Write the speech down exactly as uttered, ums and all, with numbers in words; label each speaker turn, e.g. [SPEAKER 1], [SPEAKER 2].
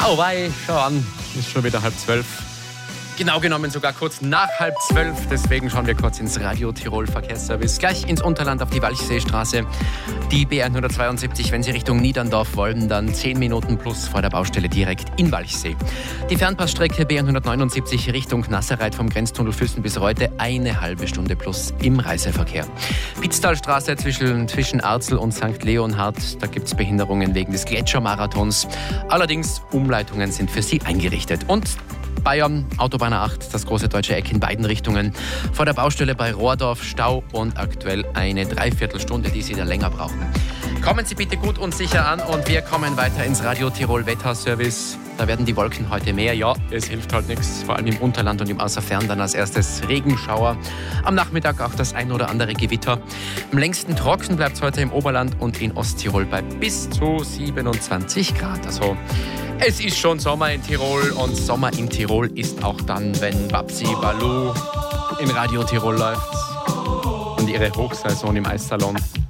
[SPEAKER 1] Au wei, schau an, ist schon wieder halb zwölf. Genau genommen sogar kurz nach halb zwölf. Deswegen schauen wir kurz ins Radio Tirol Verkehrsservice. Gleich ins Unterland auf die Walchseestraße. Die B hundertzweiundsiebzig, wenn Sie Richtung Niederndorf wollen, dann zehn Minuten plus vor der Baustelle direkt in Walchsee. Die Fernpassstrecke B hundertneunundsiebzig Richtung Nasserreit vom Grenztunnel Füssen bis Reute eine halbe Stunde plus im Reiseverkehr. Pitztalstraße zwischen, zwischen Arzel und Sankt Leonhard. Da gibt es Behinderungen wegen des Gletschermarathons. Allerdings, Umleitungen sind für Sie eingerichtet. Und Bayern, Autobahn acht, das große deutsche Eck in beiden Richtungen. Vor der Baustelle bei Rohrdorf Stau und aktuell eine Dreiviertelstunde, die Sie da länger brauchen. Kommen Sie bitte gut und sicher an und wir kommen weiter ins Radio Tirol Wetterservice. Da werden die Wolken heute mehr. Ja, es hilft halt nichts, vor allem im Unterland und im Außerfern dann als erstes Regenschauer. Am Nachmittag auch das ein oder andere Gewitter. Am längsten trocken bleibt es heute im Oberland und in Osttirol bei bis zu siebenundzwanzig Grad. Also es ist schon Sommer in Tirol und Sommer in Tirol ist auch dann, wenn Babsi Balu in Radio Tirol läuft und ihre Hochsaison im Eissalon.